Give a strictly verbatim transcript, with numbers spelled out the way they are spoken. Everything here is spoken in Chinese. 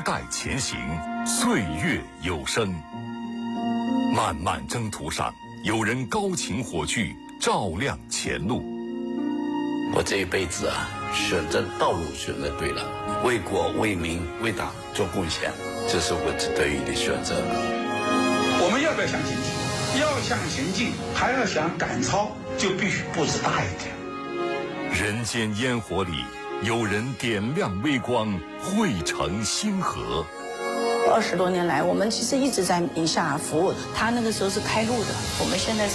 代前行，岁月有声。漫漫征途上，有人高擎火炬，照亮前路。 我这一辈子啊，选择道路选择对了，为国为民为党做贡献，这是我得意的选择。 我们要不要向前进？要向前进，还要想赶超，就必须步子大一点。 人间烟火里，有人点亮微光，汇成星河。 二十多年来，我们其实一直在宁夏服务。他那个时候是开路的，我们现在